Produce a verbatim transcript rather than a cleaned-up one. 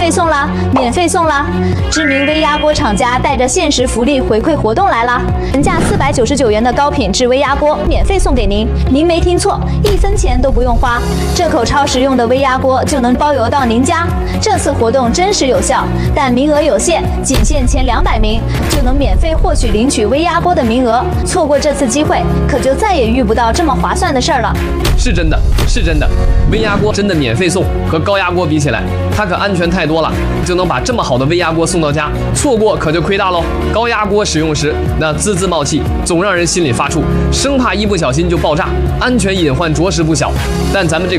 费送啦，免费送啦！知名微压锅厂家带着限时福利回馈活动来啦，原价四百九十九元的高品质微压锅免费送给您，您没听错，一分钱都不用花，这口超实用的微压锅就能包邮到您家。这次活动真实有效，但名额有限，仅限前两百名就能免费获取领取微压锅的名额，错过这次机会，可就再也遇不到这么划算的事儿了。 是真的，是真的，微压锅真的免费送，和高压锅比起来，它可安全太多了，就能把这么好的微压锅送到家，错过可就亏大喽。高压锅使用时那滋滋冒气，总让人心里发怵，生怕一不小心就爆炸，安全隐患着实不小。但咱们这